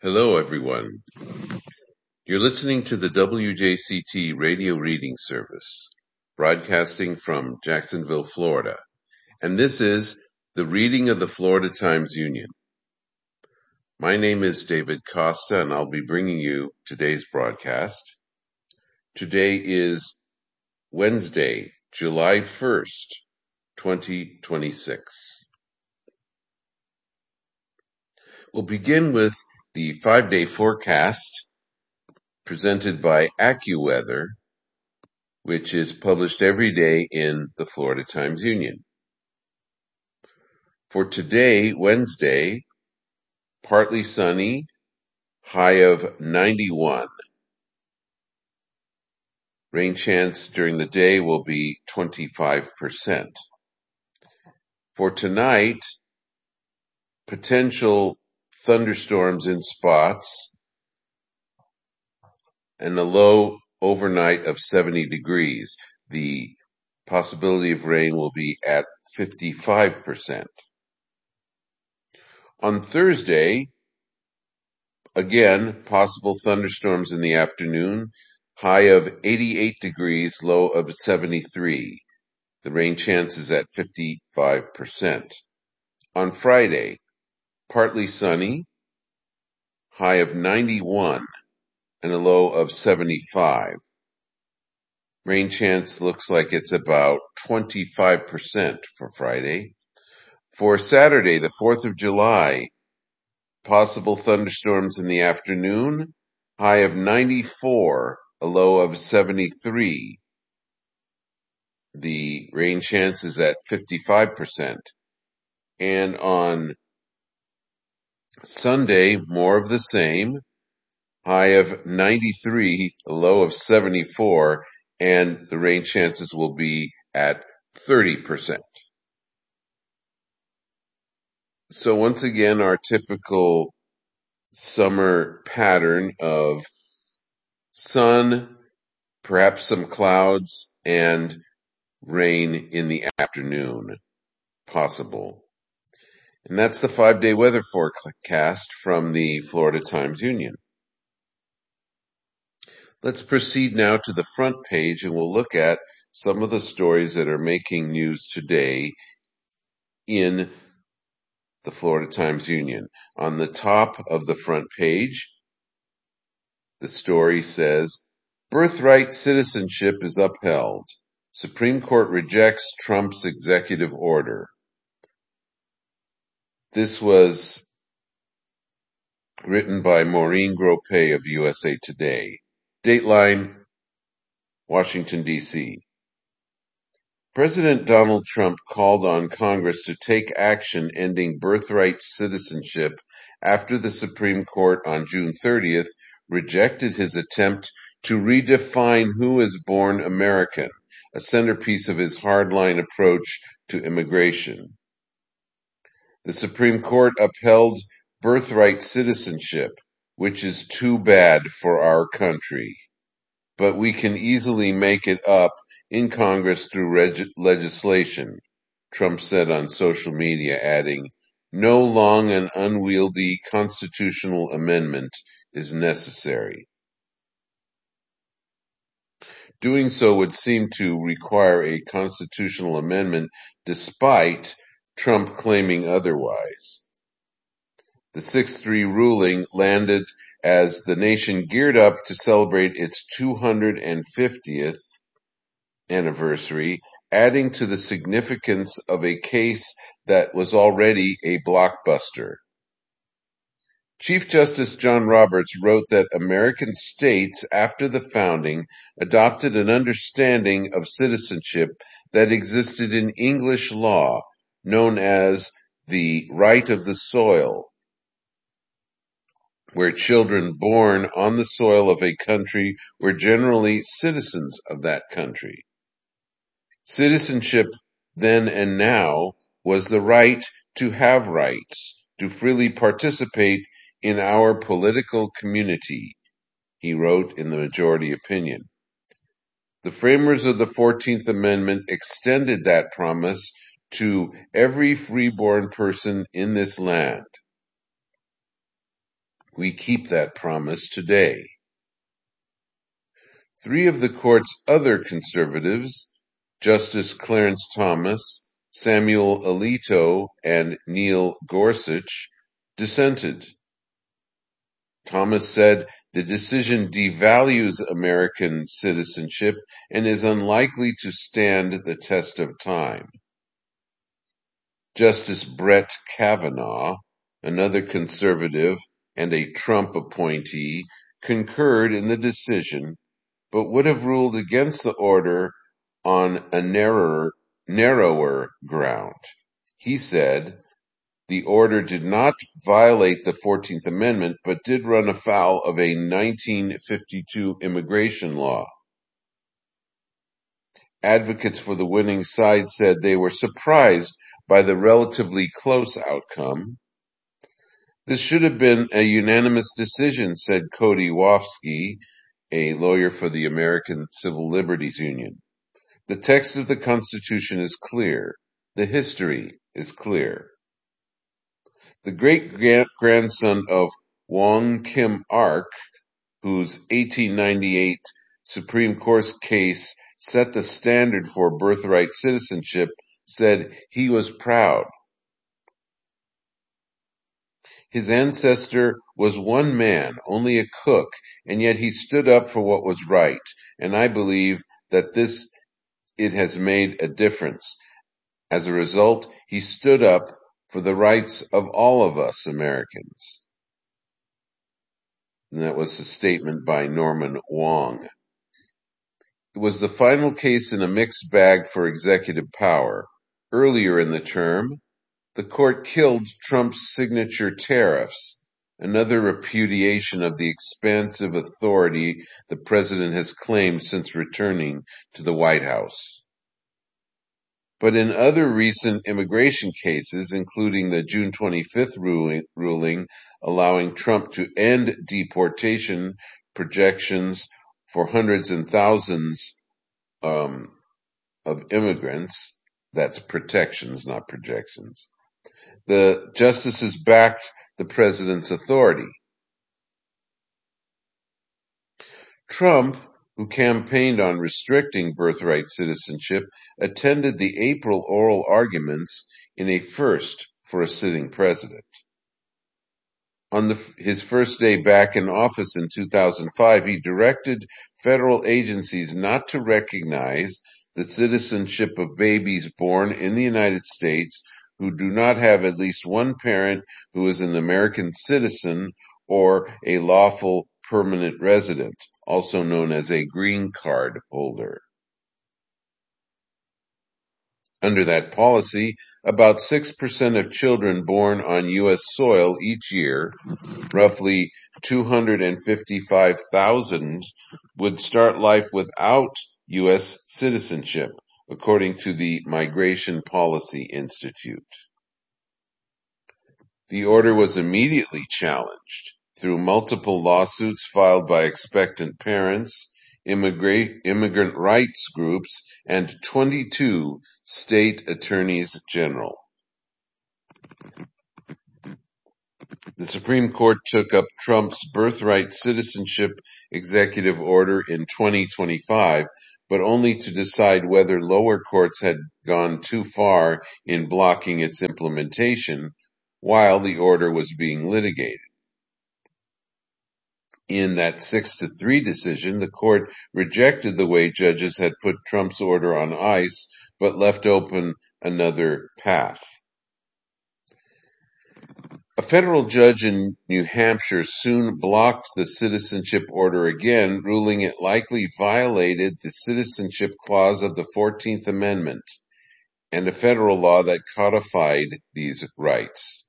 Hello, everyone. You're listening to the WJCT radio reading service, broadcasting from Jacksonville, Florida. And this is the reading of the Florida Times-Union. My name is David Costa, and I'll be bringing you today's broadcast. Today is Wednesday, July 1st, 2026. We'll begin with the 5-day forecast presented by AccuWeather, which is published every day in the Florida Times-Union. For today, Wednesday, partly sunny, high of 91. Rain chance during the day will be 25%. For tonight, potential thunderstorms in spots and a low overnight of 70 degrees. The possibility of rain will be at 55%. On Thursday, again, possible thunderstorms in the afternoon, high of 88 degrees, low of 73. The rain chance is at 55%. On Friday, partly sunny, high of 91 and a low of 75. Rain chance looks like it's about 25% for Friday. For Saturday, the 4th of July, possible thunderstorms in the afternoon, high of 94, a low of 73. The rain chance is at 55%. And on Sunday, more of the same, high of 93, a low of 74, and the rain chances will be at 30%. So once again, our typical summer pattern of sun, perhaps some clouds, and rain in the afternoon possible. And that's the 5-day weather forecast from the Florida Times-Union. Let's proceed now to the front page, and we'll look at some of the stories that are making news today in the Florida Times-Union. On the top of the front page, the story says, "Birthright citizenship is upheld. Supreme Court rejects Trump's executive order." This was written by Maureen Gropé of USA Today. Dateline, Washington, D.C. President Donald Trump called on Congress to take action ending birthright citizenship after the Supreme Court on June 30th rejected his attempt to redefine who is born American, a centerpiece of his hardline approach to immigration. The Supreme Court upheld birthright citizenship, which is too bad for our country. But we can easily make it up in Congress through legislation, Trump said on social media, adding, "No long and unwieldy constitutional amendment is necessary." Doing so would seem to require a constitutional amendment despite Trump claiming otherwise. The 6-3 ruling landed as the nation geared up to celebrate its 250th anniversary, adding to the significance of a case that was already a blockbuster. Chief Justice John Roberts wrote that American states after the founding adopted an understanding of citizenship that existed in English law, known as the right of the soil, where children born on the soil of a country were generally citizens of that country. Citizenship then and now was the right to have rights, to freely participate in our political community, he wrote in the majority opinion. The framers of the 14th Amendment extended that promise to every freeborn person in this land. We keep that promise today. Three of the court's other conservatives, Justice Clarence Thomas, Samuel Alito, and Neil Gorsuch, dissented. Thomas said the decision devalues American citizenship and is unlikely to stand the test of time. Justice Brett Kavanaugh, another conservative and a Trump appointee, concurred in the decision, but would have ruled against the order on a narrower ground. He said the order did not violate the 14th Amendment, but did run afoul of a 1952 immigration law. Advocates for the winning side said they were surprised by the relatively close outcome. This should have been a unanimous decision, said Cody Wofsky, a lawyer for the American Civil Liberties Union. The text of the Constitution is clear. The history is clear. The great-grandson of Wong Kim Ark, whose 1898 Supreme Court case set the standard for birthright citizenship, said he was proud. His ancestor was one man, only a cook, and yet he stood up for what was right, and I believe that it has made a difference. As a result, he stood up for the rights of all of us Americans. And that was a statement by Norman Wong. It was the final case in a mixed bag for executive power. Earlier in the term, the court killed Trump's signature tariffs, another repudiation of the expansive authority the president has claimed since returning to the White House. But in other recent immigration cases, including the June 25th ruling allowing Trump to end deportation projections for hundreds and thousands of immigrants, that's protections, not projections, the justices backed the president's authority. Trump, who campaigned on restricting birthright citizenship, attended the April oral arguments in a first for a sitting president. On his first day back in office in 2005, he directed federal agencies not to recognize the citizenship of babies born in the United States who do not have at least one parent who is an American citizen or a lawful permanent resident, also known as a green card holder. Under that policy, about 6% of children born on U.S. soil each year, roughly 255,000, would start life without U.S. citizenship, according to the Migration Policy Institute. The order was immediately challenged through multiple lawsuits filed by expectant parents, immigrant rights groups, and 22 state attorneys general. The Supreme Court took up Trump's birthright citizenship executive order in 2025, but only to decide whether lower courts had gone too far in blocking its implementation while the order was being litigated. In that 6-3 decision, the court rejected the way judges had put Trump's order on ice, but left open another path. A federal judge in New Hampshire soon blocked the citizenship order again, ruling it likely violated the citizenship clause of the 14th Amendment and a federal law that codified these rights.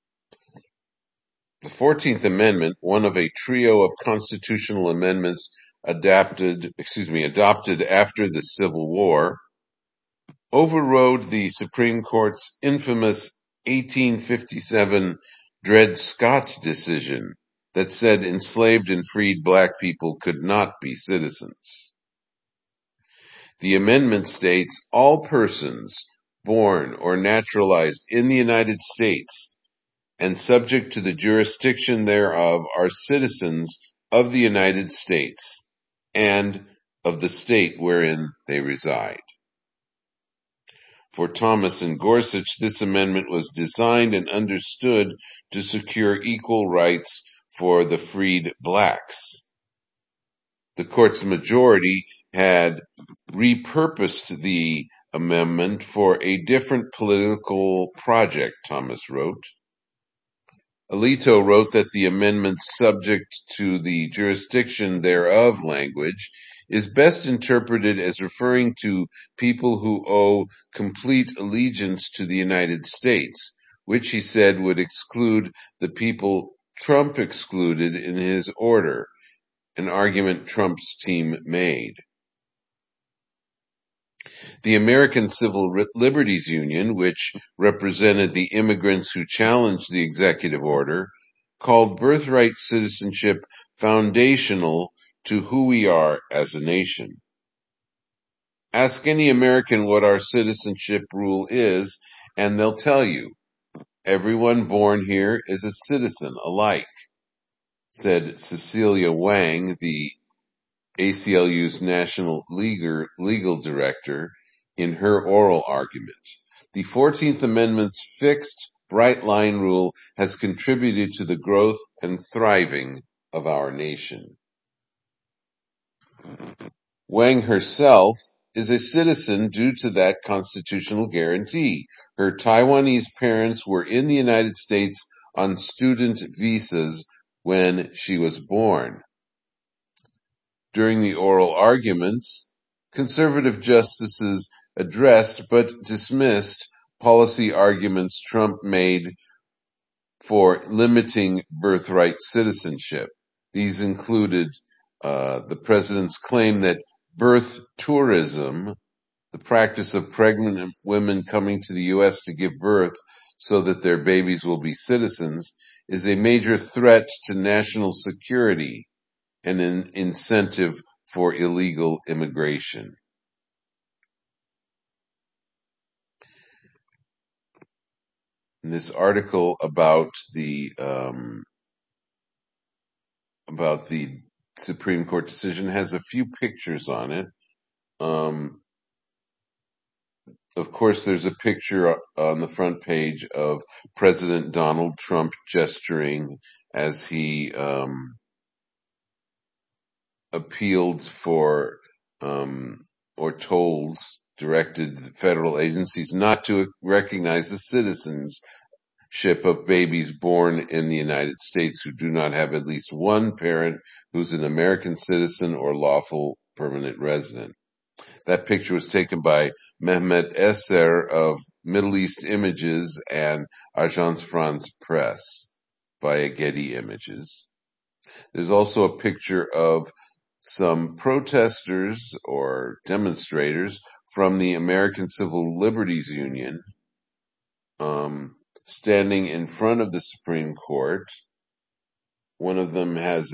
The 14th Amendment, one of a trio of constitutional amendments adopted after the Civil War, overrode the Supreme Court's infamous 1857 Dred Scott decision that said enslaved and freed black people could not be citizens. The amendment states all persons born or naturalized in the United States and subject to the jurisdiction thereof are citizens of the United States and of the state wherein they reside. For Thomas and Gorsuch, this amendment was designed and understood to secure equal rights for the freed blacks. The court's majority had repurposed the amendment for a different political project, Thomas wrote. Alito wrote that the amendment's subject to the jurisdiction thereof language is best interpreted as referring to people who owe complete allegiance to the United States, which he said would exclude the people Trump excluded in his order, an argument Trump's team made. The American Civil Liberties Union, which represented the immigrants who challenged the executive order, called birthright citizenship foundational to who we are as a nation. Ask any American what our citizenship rule is, and they'll tell you. Everyone born here is a citizen alike, said Cecilia Wang, the ACLU's National Legal Director, in her oral argument. The 14th Amendment's fixed, bright-line rule has contributed to the growth and thriving of our nation. Wang herself is a citizen due to that constitutional guarantee. Her Taiwanese parents were in the United States on student visas when she was born. During the oral arguments, conservative justices addressed but dismissed policy arguments Trump made for limiting birthright citizenship. These included the president's claim that birth tourism, the practice of pregnant women coming to the U.S. to give birth so that their babies will be citizens, is a major threat to national security and an incentive for illegal immigration. In this article about the Supreme Court decision has a few pictures on it. Of course, there's a picture on the front page of President Donald Trump gesturing as he appealed for or directed federal agencies not to recognize the citizenship of babies born in the United States who do not have at least one parent who's an American citizen or lawful permanent resident. That picture was taken by Mehmet Eser of Middle East Images and Agence France Presse via Getty Images. There's also a picture of some protesters or demonstrators from the American Civil Liberties Union standing in front of the Supreme Court. One of them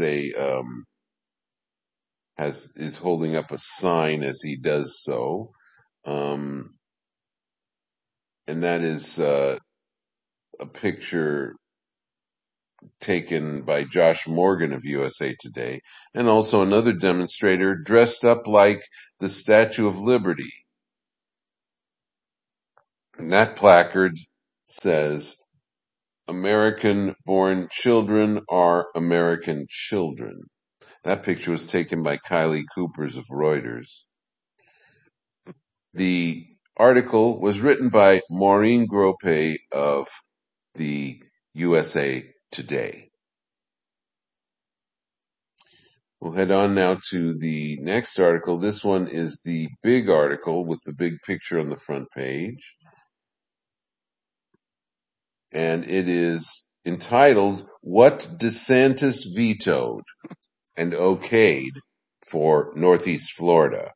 is holding up a sign as he does so, and that is a picture taken by Josh Morgan of USA Today, and also another demonstrator dressed up like the Statue of Liberty. And that placard says, American-born children are American children. That picture was taken by Kylie Coopers of Reuters. The article was written by Maureen Grope of the USA Today. We'll head on now to the next article. This one is the big article with the big picture on the front page. And it is entitled, What DeSantis Vetoed and Okayed for Northeast Florida.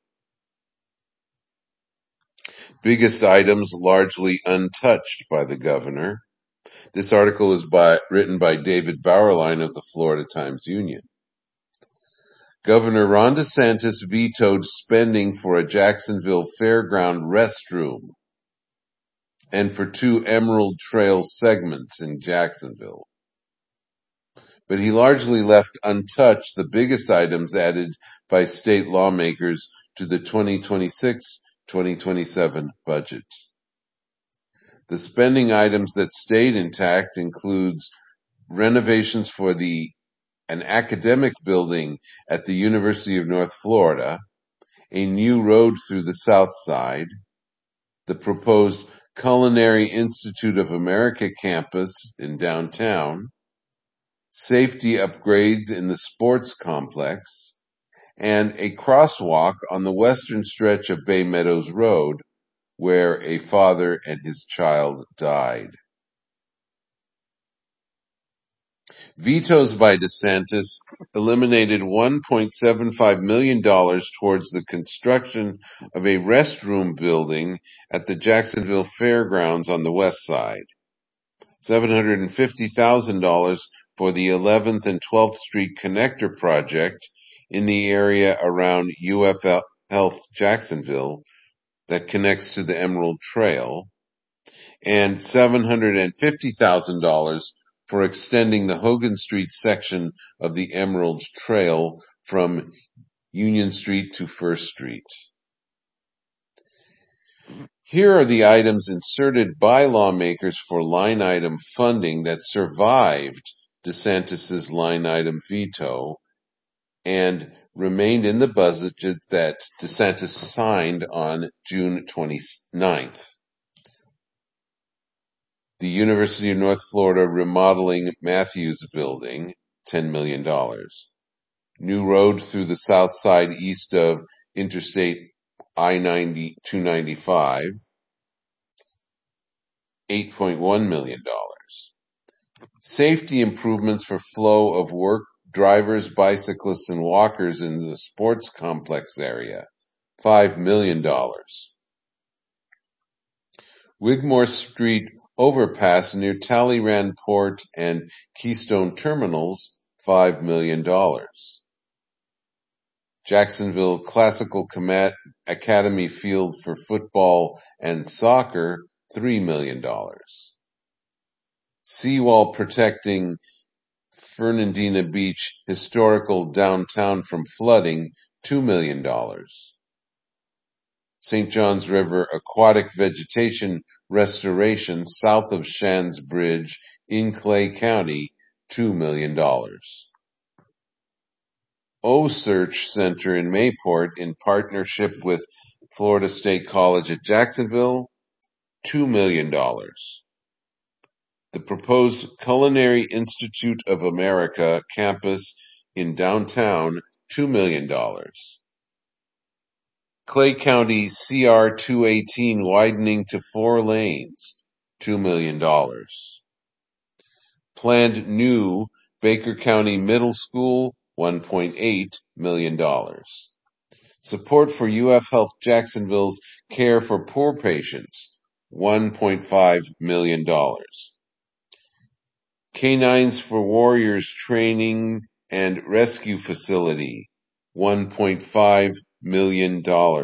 Biggest items largely untouched by the governor. This article is written by David Bauerlein of the Florida Times-Union. Governor Ron DeSantis vetoed spending for a Jacksonville fairground restroom. and for 2 Emerald Trail segments in Jacksonville. But he largely left untouched the biggest items added by state lawmakers to the 2026-2027 budget. The spending items that stayed intact includes renovations for an academic building at the University of North Florida, a new road through the South Side, the proposed Culinary Institute of America campus in downtown, safety upgrades in the sports complex, and a crosswalk on the western stretch of Bay Meadows Road, where a father and his child died. Vetoes by DeSantis eliminated $1.75 million towards the construction of a restroom building at the Jacksonville Fairgrounds on the west side, $750,000 for the 11th and 12th Street Connector project in the area around UF Health Jacksonville that connects to the Emerald Trail, and $750,000 for extending the Hogan Street section of the Emerald Trail from Union Street to First Street. Here are the items inserted by lawmakers for line item funding that survived DeSantis' line item veto and remained in the budget that DeSantis signed on June 29th. The University of North Florida remodeling Matthews Building, $10 million. New road through the south side east of Interstate I-295, $8.1 million. Safety improvements for flow of work drivers, bicyclists, and walkers in the sports complex area, $5 million. Wigmore Street overpass near Talleyrand Port and Keystone Terminals, $5 million. Jacksonville Classical Academy Field for football and soccer, $3 million. Seawall protecting Fernandina Beach historical downtown from flooding, $2 million. St. Johns River aquatic vegetation restoration south of Shands Bridge in Clay County, $2 million. O-Search Center in Mayport in partnership with Florida State College at Jacksonville, $2 million. The proposed Culinary Institute of America campus in downtown, $2 million. Clay County CR 218 widening to 4 lanes, $2 million. Planned new Baker County Middle School, $1.8 million. Support for UF Health Jacksonville's care for poor patients, $1.5 million. Canines for Warriors Training and Rescue Facility, $1.5 million.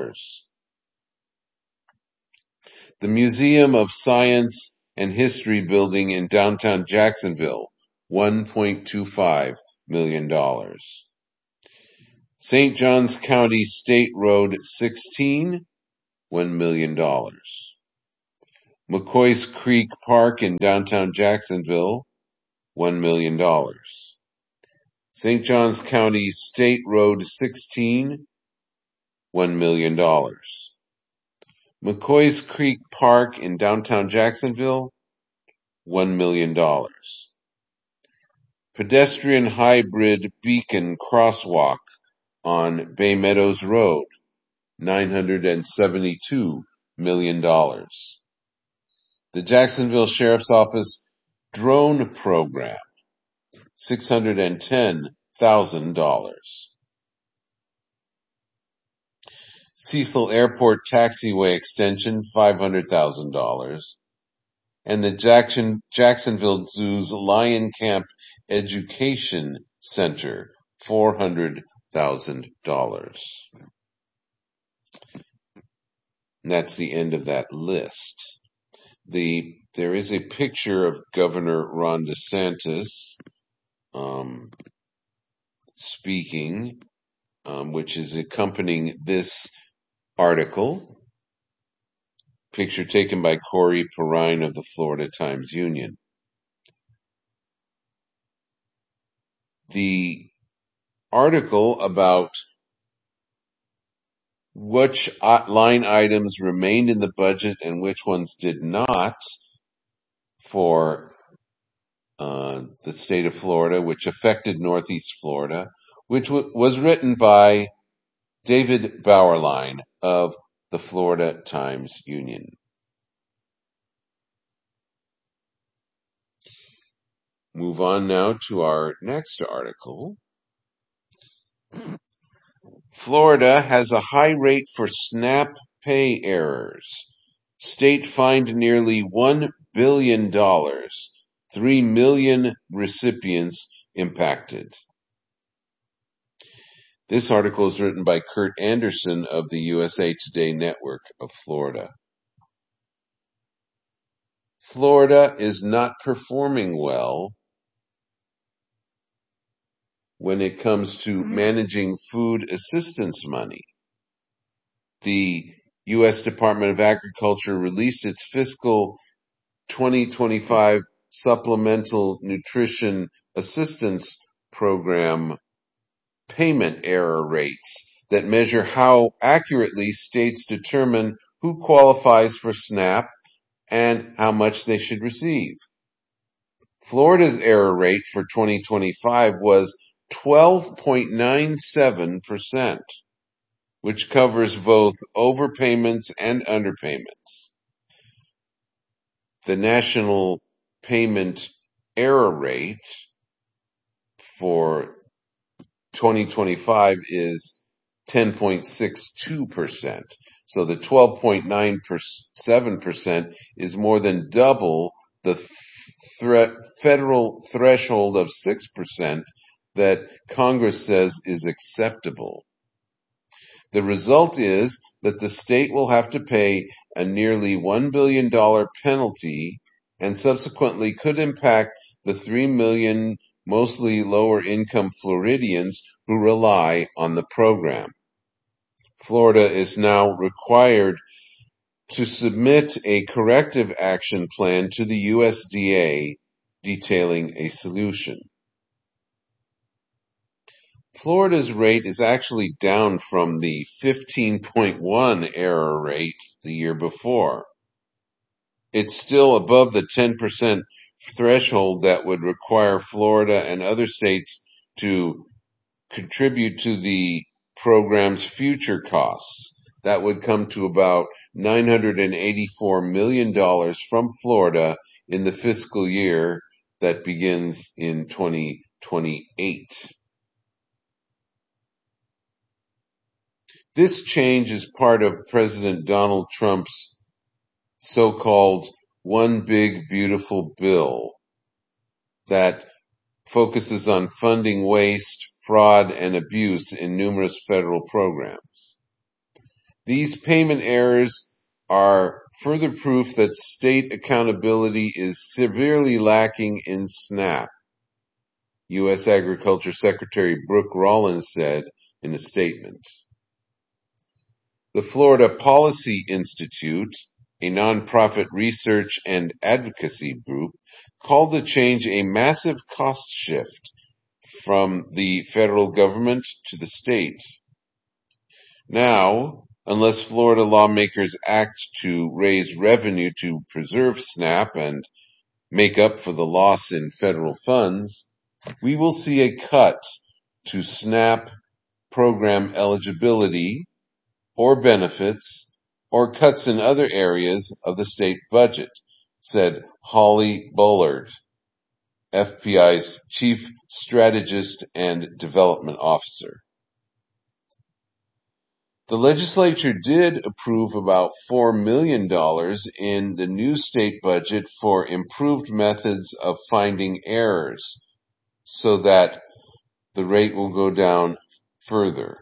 The Museum of Science and History building in downtown Jacksonville, $1.25 million. St. Johns County State Road 16, $1 million. McCoy's Creek Park in downtown Jacksonville, $1 million. St. Johns County State Road 16, $1 million. McCoy's Creek Park in downtown Jacksonville, $1 million. Pedestrian hybrid beacon crosswalk on Bay Meadows Road, $972 million. The Jacksonville Sheriff's Office drone program, $610,000. Cecil Airport taxiway extension, $500,000. And the Jacksonville Zoo's Lion Camp Education Center, $400,000. And that's the end of that list. There is a picture of Governor Ron DeSantis speaking, which is accompanying this article. Picture taken by Corey Perrine of the Florida Times-Union. The article about which line items remained in the budget and which ones did not for the state of Florida, which affected Northeast Florida, which was written by David Bauerlein of the Florida Times-Union. Move on now to our next article. Florida has a high rate for SNAP pay errors. State fined nearly $1 billion. 3 million recipients impacted. This article is written by Kurt Anderson of the USA Today Network of Florida. Florida is not performing well when it comes to managing food assistance money. The U.S. Department of Agriculture released its fiscal 2025 Supplemental Nutrition Assistance Program payment error rates that measure how accurately states determine who qualifies for SNAP and how much they should receive. Florida's error rate for 2025 was 12.97%, which covers both overpayments and underpayments. The national payment error rate for 2025 is 10.62%. So the 12.97% is more than double the federal threshold of 6% that Congress says is acceptable. The result is that the state will have to pay a nearly $1 billion penalty and subsequently could impact the 3 million mostly lower-income Floridians who rely on the program. Florida is now required to submit a corrective action plan to the USDA detailing a solution. Florida's rate is actually down from the 15.1 error rate the year before. It's still above the 10% threshold that would require Florida and other states to contribute to the program's future costs. That would come to about $984 million from Florida in the fiscal year that begins in 2028. This change is part of President Donald Trump's so-called One Big Beautiful Bill that focuses on funding waste, fraud, and abuse in numerous federal programs. These payment errors are further proof that state accountability is severely lacking in SNAP, U.S. Agriculture Secretary Brooke Rollins said in a statement. The Florida Policy Institute, a nonprofit research and advocacy group, called the change a massive cost shift from the federal government to the state. Now, unless Florida lawmakers act to raise revenue to preserve SNAP and make up for the loss in federal funds, we will see a cut to SNAP program eligibility or benefits, or cuts in other areas of the state budget, said Holly Bullard, FPI's Chief Strategist and Development Officer. The legislature did approve about $4 million in the new state budget for improved methods of finding errors, so that the rate will go down further.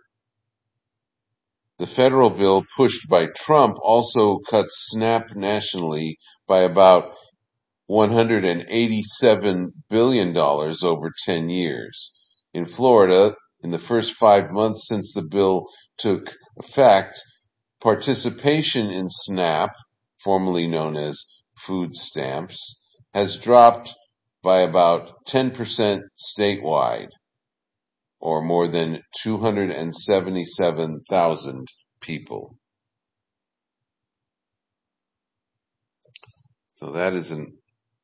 The federal bill pushed by Trump also cuts SNAP nationally by about $187 billion over 10 years. In Florida, in the first 5 months since the bill took effect, participation in SNAP, formerly known as food stamps, has dropped by about 10% statewide, or more than 277,000 people. So that is an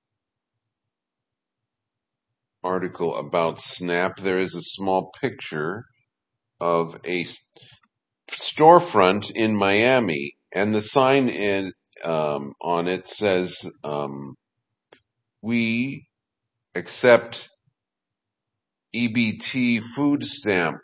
article about SNAP. There is a small picture of a storefront in Miami, and the sign on it says, "We accept EBT food stamp."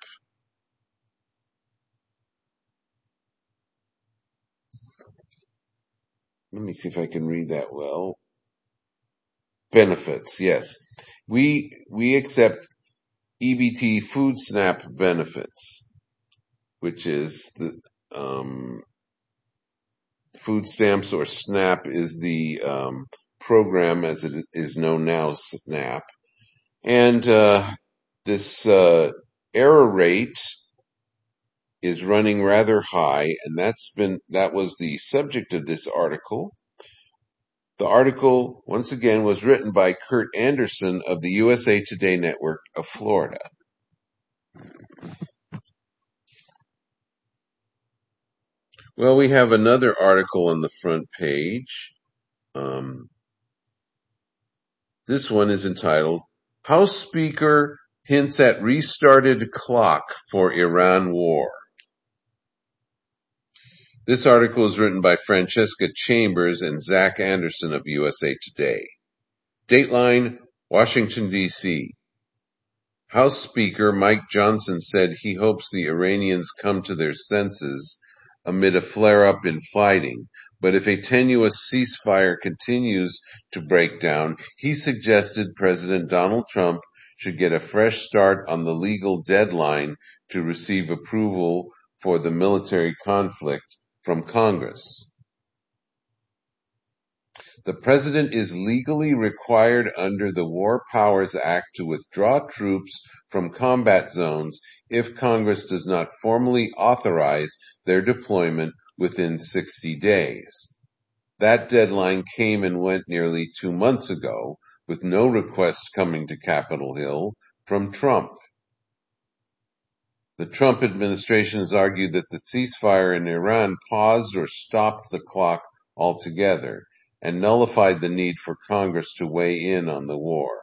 Let me see if I can read that well. Benefits, yes. We accept EBT food SNAP benefits, which is the food stamps, or SNAP is the program as it is known now, SNAP. And this error rate is running rather high, and that was the subject of this article. The article, once again, was written by Kurt Anderson of the USA Today Network of Florida. Well, we have another article on the front page. This one is entitled, "House Speaker Hints at Restarted Clock for Iran War." This article is written by Francesca Chambers and Zach Anderson of USA Today. Dateline, Washington, D.C. House Speaker Mike Johnson said he hopes the Iranians come to their senses amid a flare-up in fighting, but if a tenuous ceasefire continues to break down, he suggested President Donald Trump should get a fresh start on the legal deadline to receive approval for the military conflict from Congress. The president is legally required under the War Powers Act to withdraw troops from combat zones if Congress does not formally authorize their deployment within 60 days. That deadline came and went nearly 2 months ago, with no request coming to Capitol Hill from Trump. The Trump administration has argued that the ceasefire in Iran paused or stopped the clock altogether, and nullified the need for Congress to weigh in on the war.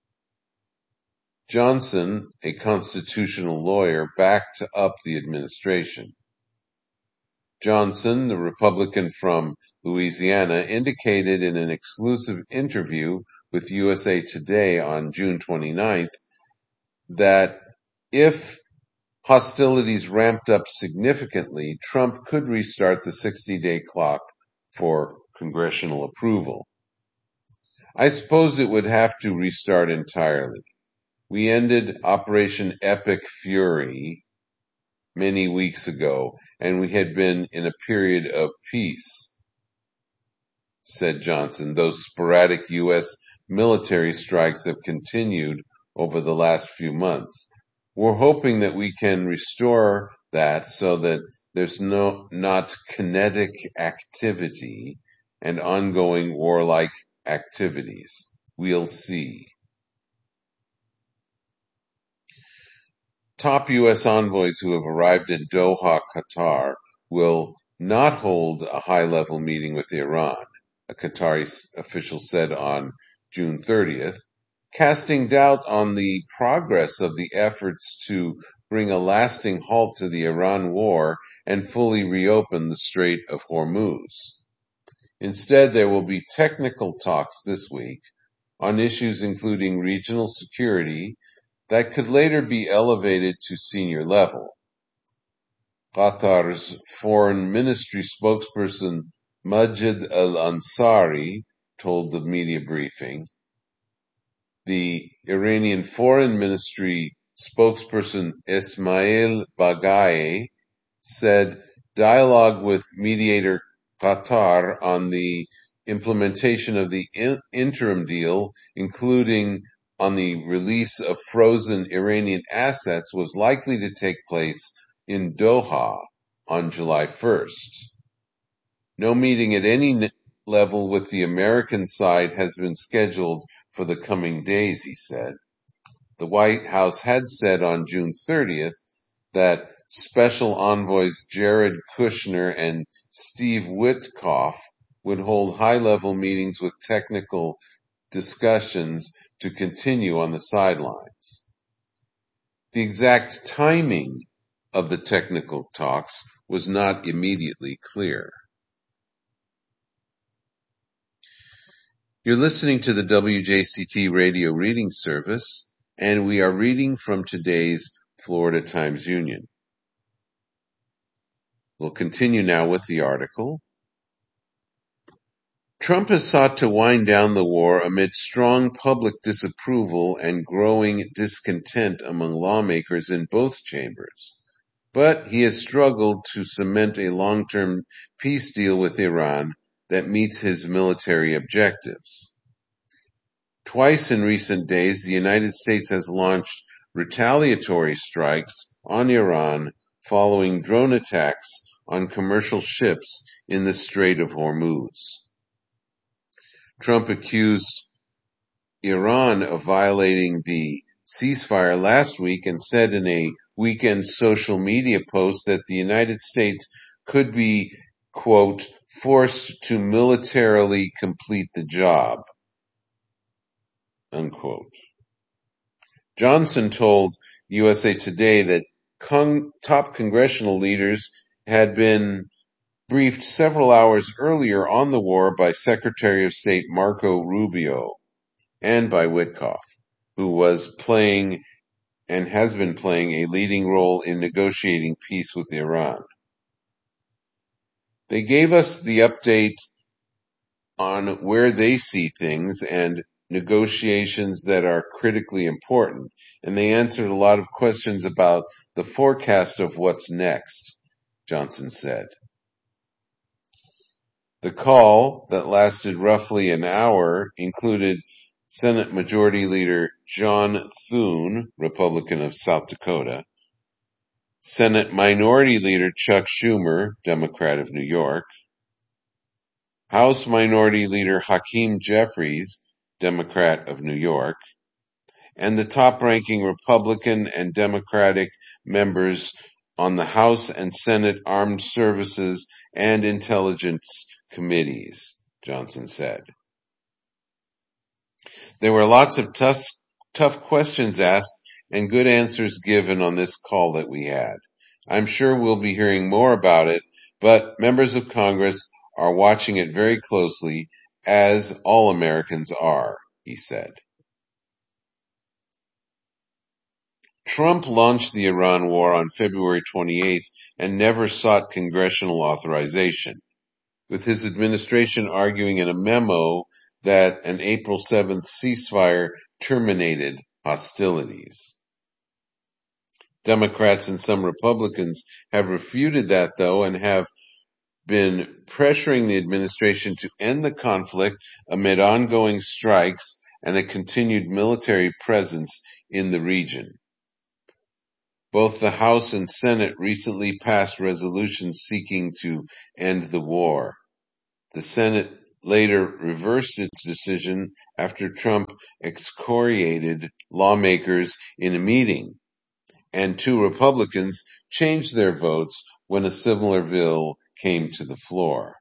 Johnson, a constitutional lawyer, backed up the administration. Johnson, the Republican from Louisiana, indicated in an exclusive interview with USA Today on June 29th that if hostilities ramped up significantly, Trump could restart the 60-day clock for congressional approval. I suppose it would have to restart entirely. We ended Operation Epic Fury many weeks ago, and we had been in a period of peace, said Johnson. Those sporadic U.S. military strikes have continued over the last few months. We're hoping that we can restore that so that there's not kinetic activity and ongoing warlike activities. We'll see. Top U.S. envoys who have arrived in Doha, Qatar, will not hold a high-level meeting with Iran, a Qatari official said on June 30th, casting doubt on the progress of the efforts to bring a lasting halt to the Iran war and fully reopen the Strait of Hormuz. Instead, there will be technical talks this week on issues including regional security that could later be elevated to senior level. Qatar's Foreign Ministry spokesperson Majid al-Ansari told the media briefing. The Iranian Foreign Ministry spokesperson Ismail Baghaei said dialogue with mediator Qatar on the implementation of the interim deal, including on the release of frozen Iranian assets, was likely to take place in Doha on July 1st. No meeting at any level with the American side has been scheduled for the coming days, he said. The White House had said on June 30th that Special Envoys Jared Kushner and Steve Witkoff would hold high-level meetings with technical discussions to continue on the sidelines. The exact timing of the technical talks was not immediately clear. You're listening to the WJCT radio reading service, and we are reading from today's Florida Times-Union. We'll continue now with the article. Trump has sought to wind down the war amid strong public disapproval and growing discontent among lawmakers in both chambers. But he has struggled to cement a long-term peace deal with Iran that meets his military objectives. Twice in recent days, the United States has launched retaliatory strikes on Iran following drone attacks on commercial ships in the Strait of Hormuz. Trump accused Iran of violating the ceasefire last week and said in a weekend social media post that the United States could be, quote, forced to militarily complete the job, unquote. Johnson told USA Today that top congressional leaders had been briefed several hours earlier on the war by Secretary of State Marco Rubio and by Witkoff, who was playing and has been playing a leading role in negotiating peace with Iran. They gave us the update on where they see things and negotiations that are critically important, and they answered a lot of questions about the forecast of what's next, Johnson said. The call, that lasted roughly an hour, included Senate Majority Leader John Thune, Republican of South Dakota, Senate Minority Leader Chuck Schumer, Democrat of New York, House Minority Leader Hakeem Jeffries, Democrat of New York, and the top-ranking Republican and Democratic members on the House and Senate Armed Services and Intelligence Committees, Johnson said. There were lots of tough questions asked and good answers given on this call that we had. I'm sure we'll be hearing more about it, but members of Congress are watching it very closely, as all Americans are, he said. Trump launched the Iran war on February 28th and never sought congressional authorization, with his administration arguing in a memo that an April 7th ceasefire terminated hostilities. Democrats and some Republicans have refuted that, though, and have been pressuring the administration to end the conflict amid ongoing strikes and a continued military presence in the region. Both the House and Senate recently passed resolutions seeking to end the war. The Senate later reversed its decision after Trump excoriated lawmakers in a meeting, and two Republicans changed their votes when a similar bill came to the floor.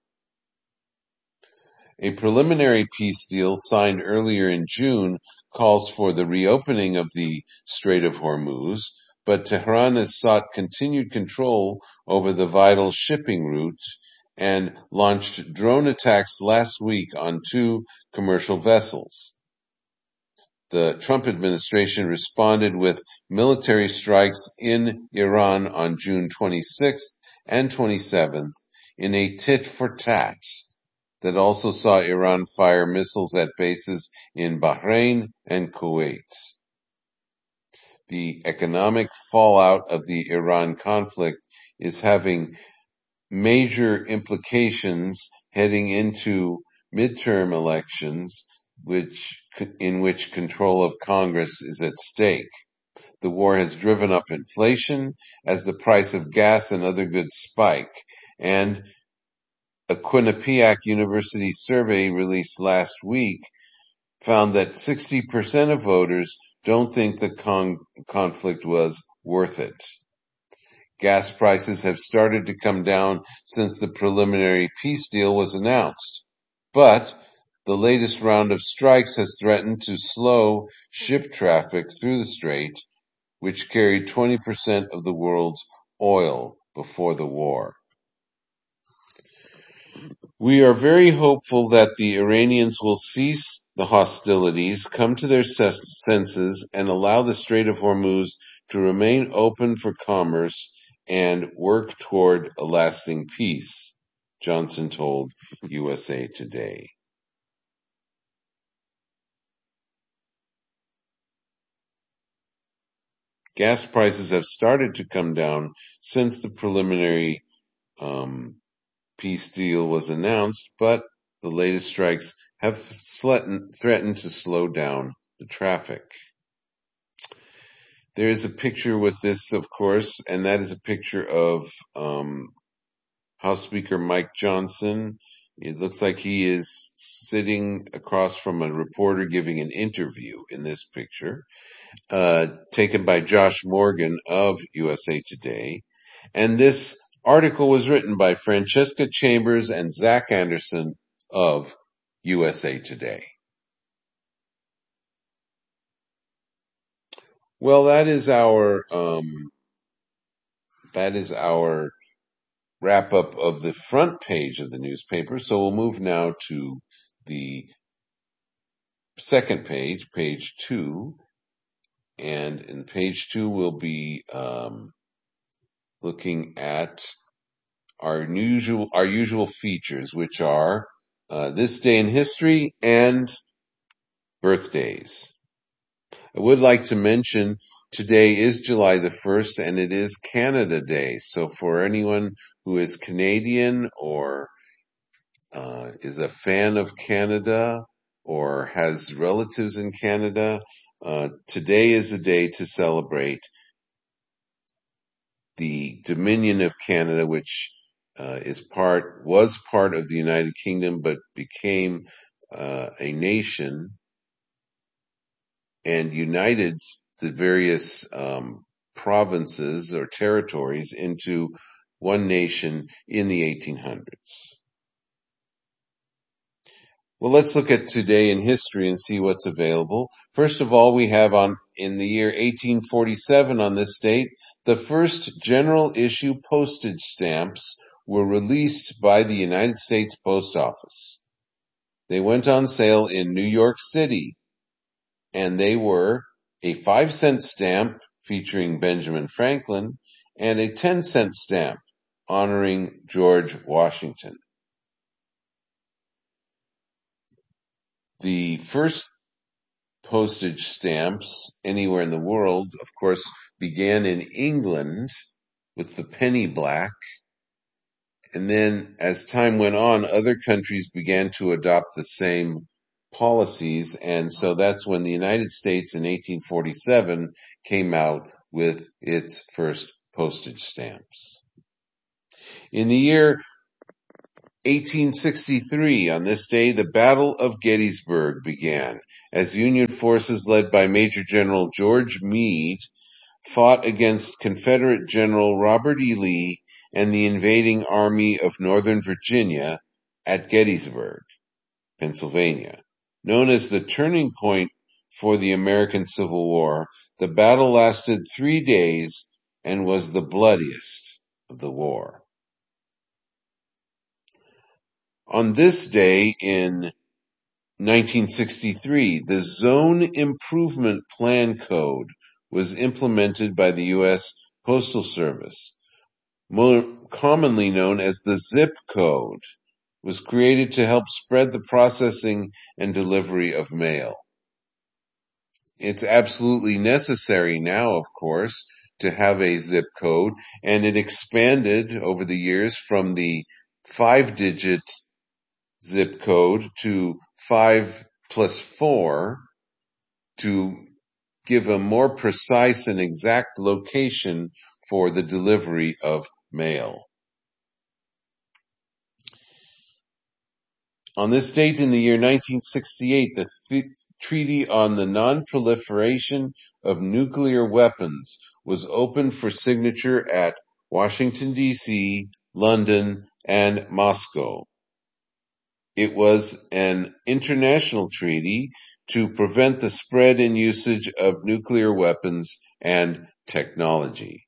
A preliminary peace deal signed earlier in June calls for the reopening of the Strait of Hormuz, but Tehran has sought continued control over the vital shipping route and launched drone attacks last week on two commercial vessels. The Trump administration responded with military strikes in Iran on June 26th and 27th in a tit-for-tat that also saw Iran fire missiles at bases in Bahrain and Kuwait. The economic fallout of the Iran conflict is having major implications heading into midterm elections in which control of Congress is at stake. The war has driven up inflation as the price of gas and other goods spike, and a Quinnipiac University survey released last week found that 60% of voters don't think the conflict was worth it. Gas prices have started to come down since the preliminary peace deal was announced, but the latest round of strikes has threatened to slow ship traffic through the strait, which carried 20% of the world's oil before the war. We are very hopeful that the Iranians will cease the hostilities, come to their senses, and allow the Strait of Hormuz to remain open for commerce and work toward a lasting peace, Johnson told USA Today. Gas prices have started to come down since the preliminary peace deal was announced, but the latest strikes have threatened to slow down the traffic. There is a picture with this, of course, and that is a picture of House Speaker Mike Johnson. It looks like he is sitting across from a reporter giving an interview in this picture, taken by Josh Morgan of USA Today. And this article was written by Francesca Chambers and Zach Anderson of USA Today. Well, that is our wrap up of the front page of the newspaper. So we'll move now to the second page, page 2. And in page 2, we'll be looking at our usual features, which are this day in history and birthdays. I would like to mention today is July the 1st, and it is Canada Day. So for anyone who is Canadian or is a fan of Canada or has relatives in Canada, today is a day to celebrate the Dominion of Canada, which was part of the United Kingdom, but became a nation and united the various provinces or territories into one nation in the 1800s. Well, let's look at today in history and see what's available. First of all, we have in the year 1847 on this date, the first general issue postage stamps were released by the United States Post Office. They went on sale in New York City, and they were a 5-cent stamp featuring Benjamin Franklin and a 10-cent stamp honoring George Washington. The first postage stamps anywhere in the world, of course, began in England with the penny black. And then as time went on, other countries began to adopt the same policies. And so that's when the United States in 1847 came out with its first postage stamps. In the year 1863, on this day, the Battle of Gettysburg began, as Union forces led by Major General George Meade fought against Confederate General Robert E. Lee and the invading Army of Northern Virginia at Gettysburg, Pennsylvania. Known as the turning point for the American Civil War, the battle lasted 3 days and was the bloodiest of the war. On this day in 1963, the Zone Improvement Plan Code was implemented by the U.S. Postal Service, more commonly known as the Zip Code, was created to help spread the processing and delivery of mail. It's absolutely necessary now, of course, to have a zip code, and it expanded over the years from the 5-digit zip code to 5+4 to give a more precise and exact location for the delivery of mail. On this date in the year 1968, the Treaty on the Non-Proliferation of Nuclear Weapons was opened for signature at Washington, D.C., London, and Moscow. It was an international treaty to prevent the spread and usage of nuclear weapons and technology.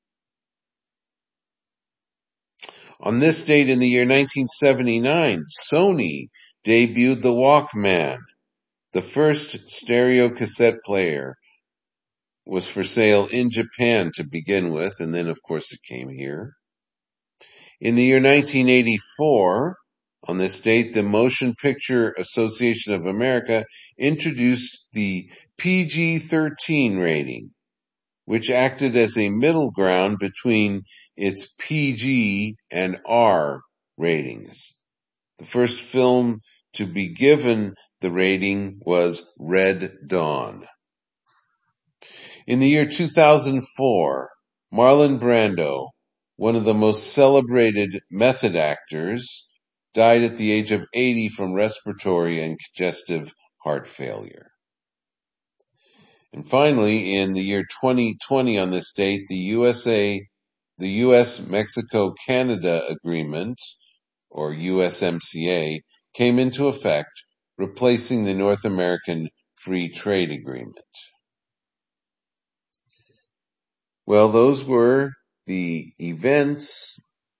On this date in the year 1979, Sony debuted the Walkman. The first stereo cassette player was for sale in Japan to begin with, and then of course it came here. In the year 1984, on this date, the Motion Picture Association of America introduced the PG-13 rating, which acted as a middle ground between its PG and R ratings. The first film to be given the rating was Red Dawn. In the year 2004, Marlon Brando, one of the most celebrated method actors, died at the age of 80 from respiratory and congestive heart failure. And finally, in the year 2020 on this date, the US-Mexico-Canada Agreement, or USMCA, came into effect, replacing the North American Free Trade Agreement. Well, those were the events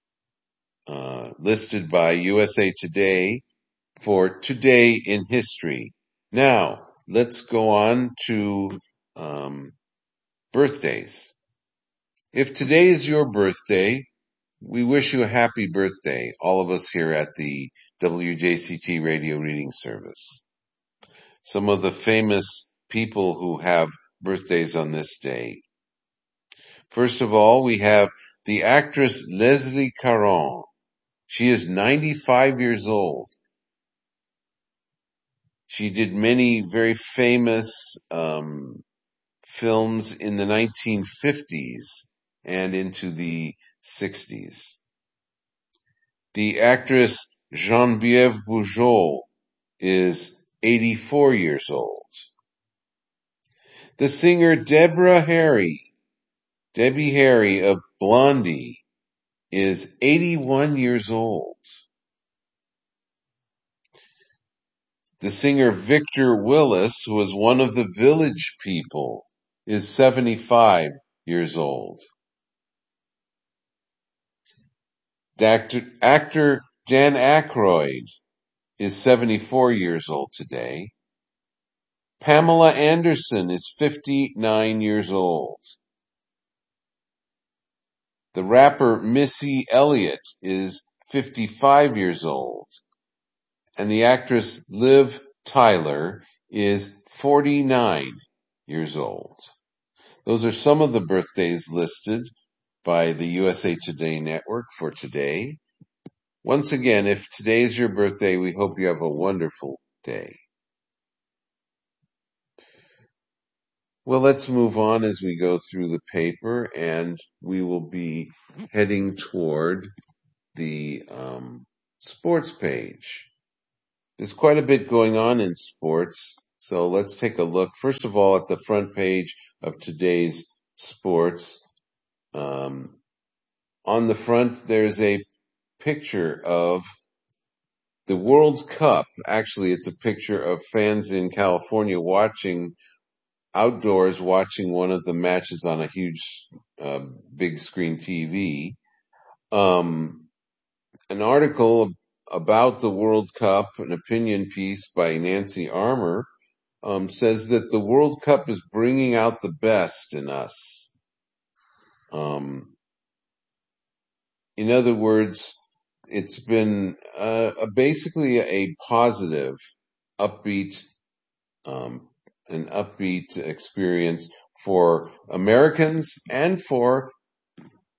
listed by USA Today for Today in History. Now, let's go on to birthdays. If today is your birthday, we wish you a happy birthday, all of us here at the WJCT Radio Reading Service. Some of the famous people who have birthdays on this day. First of all, we have the actress Leslie Caron. She is 95 years old. She did many very famous films in the 1950s and into the 60s. The actress Geneviève Bujold is 84 years old. The singer Debbie Harry of Blondie, is 81 years old. The singer Victor Willis, who was one of the Village People, is 75 years old. Actor Dan Aykroyd is 74 years old today. Pamela Anderson is 59 years old. The rapper Missy Elliott is 55 years old. And the actress Liv Tyler is 49 years old. Those are some of the birthdays listed by the USA Today Network for today. Once again, if today is your birthday, we hope you have a wonderful day. Well, let's move on as we go through the paper, and we will be heading toward the sports page. There's quite a bit going on in sports, so let's take a look. First of all, at the front page of today's sports. On the front, there's a picture of the World Cup. Actually, it's a picture of fans in California outdoors watching one of the matches on a huge big screen TV. An article about the World Cup, an opinion piece by Nancy Armour, says that the World Cup is bringing out the best in us. In other words, it's been basically a positive, upbeat experience for Americans and for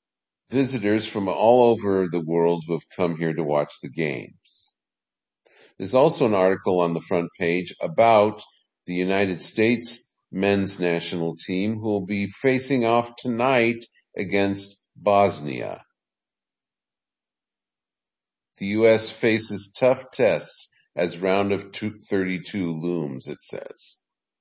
visitors from all over the world who have come here to watch the games. There's also an article on the front page about the United States men's national team who will be facing off tonight against Bosnia. The U.S. faces tough tests as round of 32 looms, it says.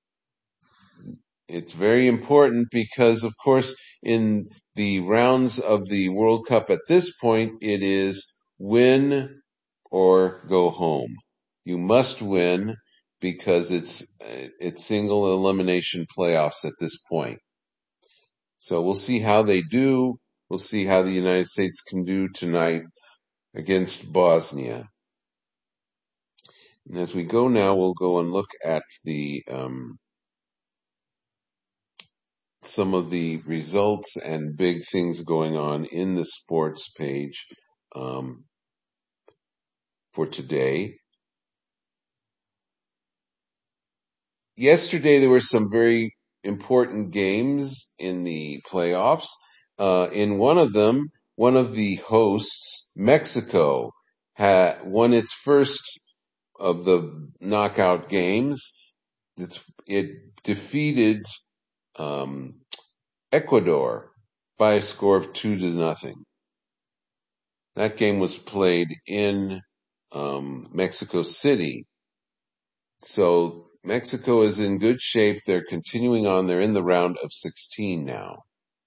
It's very important because, of course, in the rounds of the World Cup at this point, it is win or go home. You must win because it's single elimination playoffs at this point. So we'll see how they do. We'll see how the United States can do tonight against Bosnia. And as we go now, we'll go and look at the some of the results and big things going on in the sports page for today. Yesterday, there were some very important games in the playoffs. In one of them, one of the hosts, Mexico, had won its first of the knockout games. It defeated Ecuador by a score of 2-0. That game was played in Mexico City. So Mexico is in good shape. They're continuing on. They're in the round of 16 now.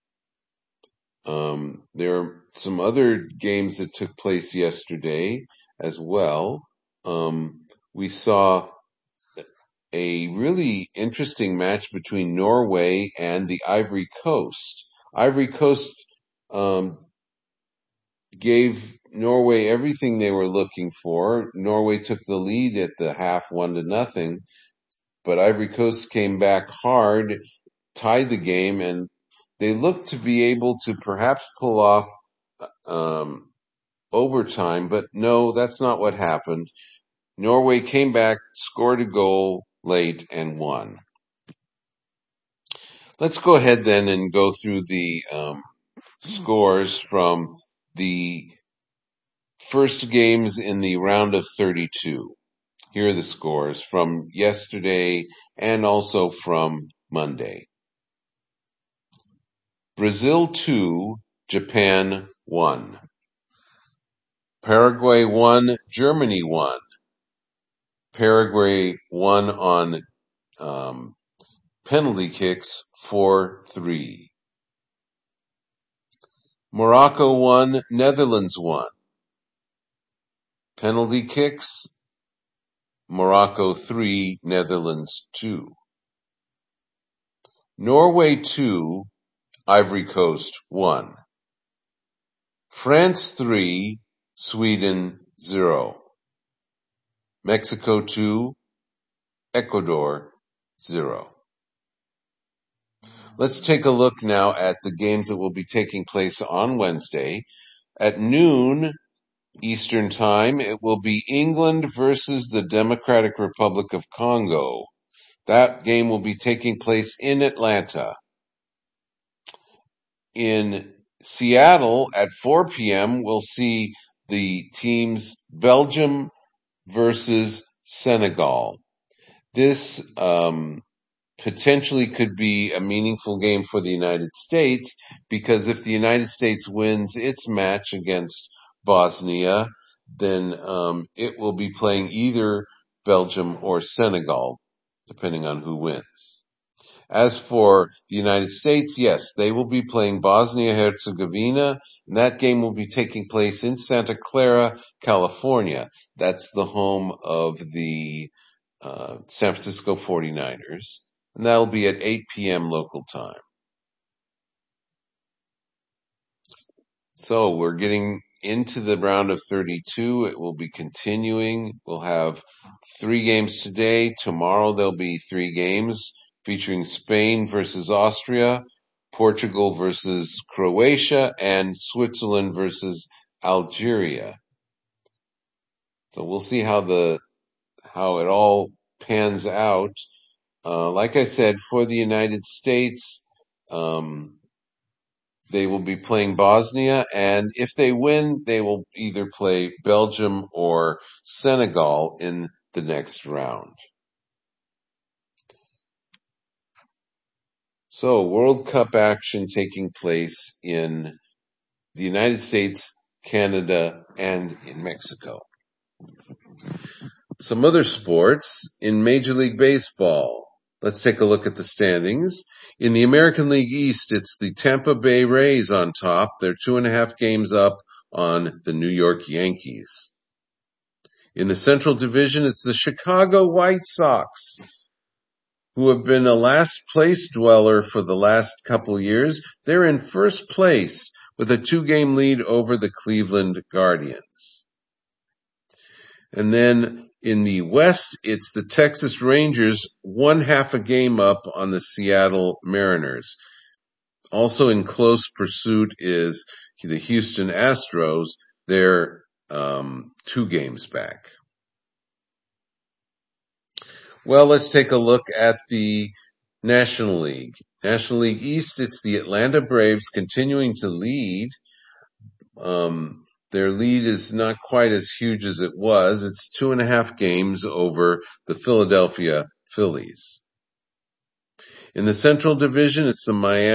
There are some other games that took place yesterday as well. We saw a really interesting match between Norway and the Ivory Coast. Ivory Coast gave Norway everything they were looking for. Norway took the lead at the half 1-0, but Ivory Coast came back hard, tied the game, and they looked to be able to perhaps pull off overtime, but no, that's not what happened. Norway came back, scored a goal late, and won. Let's go ahead then and go through the scores from the first games in the round of 32. Here are the scores from yesterday and also from Monday. Brazil 2, Japan 1. Paraguay 1, Germany 1. Paraguay won on penalty kicks 4-3. Morocco 1, Netherlands 1. Penalty kicks, Morocco 3, Netherlands 2. Norway 2, Ivory Coast 1. France 3, Sweden 0. Mexico 2, Ecuador 0. Let's take a look now at the games that will be taking place on Wednesday. At noon Eastern Time, it will be England versus the Democratic Republic of Congo. That game will be taking place in Atlanta. In Seattle at 4 p.m., we'll see the teams Belgium versus Senegal. This potentially could be a meaningful game for the United States because if the United States wins its match against Bosnia, then it will be playing either Belgium or Senegal, depending on who wins. As for the United States, yes, they will be playing Bosnia-Herzegovina, and that game will be taking place in Santa Clara, California. That's the home of the San Francisco 49ers, and that'll be at 8 p.m. local time. So we're getting into the round of 32. It will be continuing. We'll have 3 games today. Tomorrow there'll be 3 games featuring Spain versus Austria, Portugal versus Croatia, and Switzerland versus Algeria. So we'll see how it all pans out. Like I said, for the United States, They will be playing Bosnia, and if they win, they will either play Belgium or Senegal in the next round. So, World Cup action taking place in the United States, Canada, and in Mexico. Some other sports in Major League Baseball. Let's take a look at the standings. In the American League East, it's the Tampa Bay Rays on top. They're 2.5 games up on the New York Yankees. In the Central Division, it's the Chicago White Sox, who have been a last place dweller for the last couple of years. They're in first place with a 2-game lead over the Cleveland Guardians. And then in the West, it's the Texas Rangers, 1/2 a game up on the Seattle Mariners. Also in close pursuit is the Houston Astros. They're 2 games back. Well, let's take a look at the National League. National League East, it's the Atlanta Braves continuing to lead. Their lead is not quite as huge as it was. It's 2.5 games over the Philadelphia Phillies. In the Central Division, it's the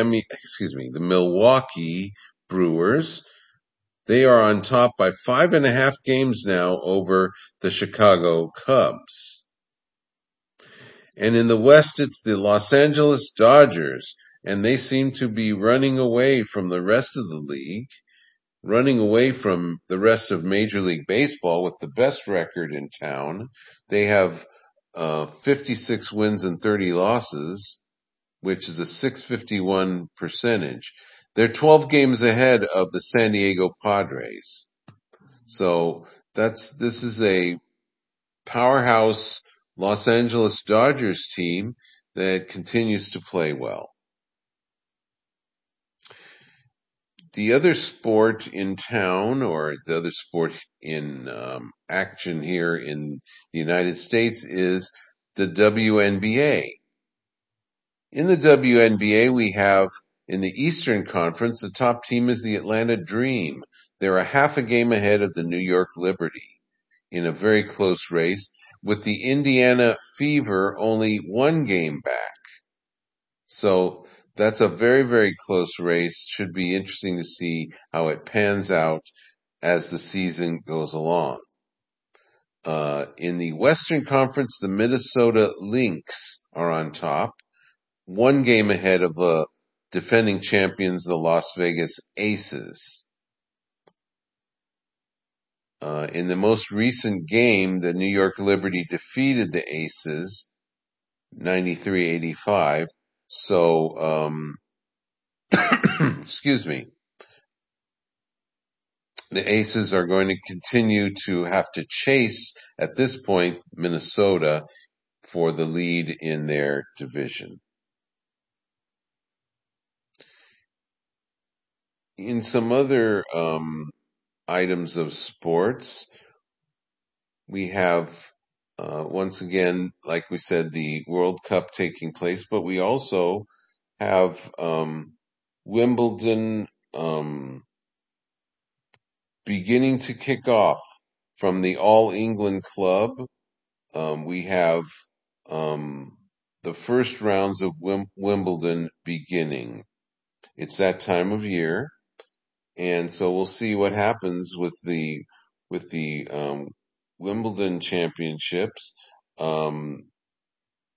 Milwaukee Brewers. They are on top by 5.5 games now over the Chicago Cubs. And in the West, it's the Los Angeles Dodgers, and they seem to be running away from the rest of the league, running away from the rest of Major League Baseball with the best record in town. They have 56 wins and 30 losses, which is a .651 percentage. They're 12 games ahead of the San Diego Padres. So this is a powerhouse Los Angeles Dodgers team that continues to play well. The other sport in town, or the other sport in action here in the United States, is the WNBA. In the WNBA, we have in the Eastern Conference, the top team is the Atlanta Dream. They're a 1/2 a game ahead of the New York Liberty in a very close race, with the Indiana Fever only 1 game back. So that's a very, very close race. Should be interesting to see how it pans out as the season goes along. In the Western Conference, the Minnesota Lynx are on top, 1 game ahead of the defending champions, the Las Vegas Aces. In the most recent game, the New York Liberty defeated the Aces 93-85. So, excuse me. The Aces are going to continue to have to chase, at this point, Minnesota for the lead in their division. In some other items of sports, we have, once again, like we said, the World Cup taking place, but we also have Wimbledon beginning to kick off from the All England Club. We have the first rounds of Wimbledon beginning. It's that time of year, and so we'll see what happens with the Wimbledon championships.